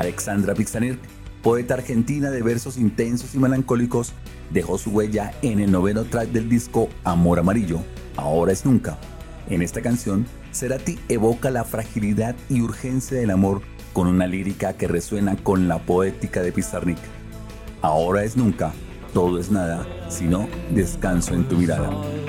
Alexandra Pixanirk, poeta argentina de versos intensos y melancólicos, dejó su huella en el noveno track del disco Amor Amarillo, Ahora es Nunca. En esta canción, Cerati evoca la fragilidad y urgencia del amor con una lírica que resuena con la poética de Pizarnik. Ahora es nunca, todo es nada, sino descanso en tu mirada.